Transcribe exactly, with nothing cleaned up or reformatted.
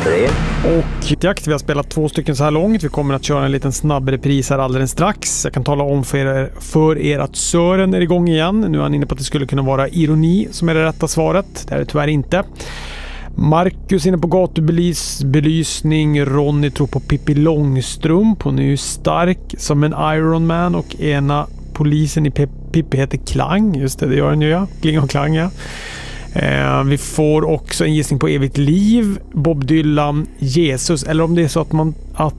för er. Och jakt, vi har spelat två stycken så här långt. Vi kommer att köra en liten snabbare pris här alldeles strax. Jag kan tala om för er, för er att Sören är igång igen. Nu är han inne på att det skulle kunna vara ironi som är det rätta svaret. Det är det tyvärr inte. Marcus inne på gatubelysning. Ronny tror på Pippi Långstrump. Hon är ju stark som en Iron Man. Och ena polisen i Pippi heter Klang. Just det, det gör den ju, ja. Kling och Klang, ja. Eh, vi får också en gissning på evigt liv. Bob Dylan, Jesus. Eller om det är så att, man, att